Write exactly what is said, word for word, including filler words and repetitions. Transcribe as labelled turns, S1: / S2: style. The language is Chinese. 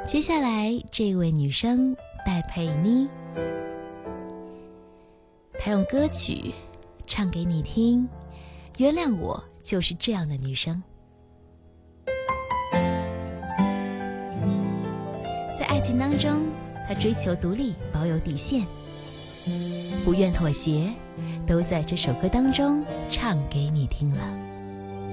S1: 接下来这位女生戴佩妮，她用歌曲唱给你听，原谅我就是这样的女生。在爱情当中，她追求独立，保有底线，不愿妥协，都在这首歌当中唱给你听了。